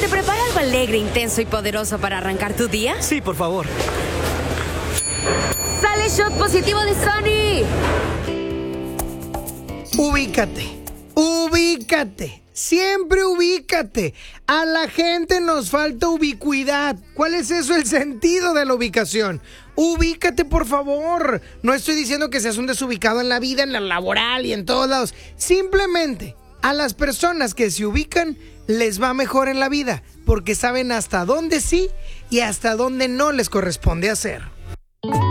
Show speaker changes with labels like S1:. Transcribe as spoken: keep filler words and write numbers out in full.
S1: ¿te prepara algo alegre, intenso y poderoso para arrancar tu día?
S2: Sí, por favor.
S1: ¡Sale shot positivo de Sunny!
S3: Ubícate, ubícate, siempre ubícate. A la gente nos falta ubicuidad. ¿Cuál es eso, el sentido de la ubicación? Ubícate, por favor. No estoy diciendo que seas un desubicado en la vida, en la laboral y en todos lados. Simplemente, a las personas que se ubican les va mejor en la vida, porque saben hasta dónde sí y hasta dónde no les corresponde hacer.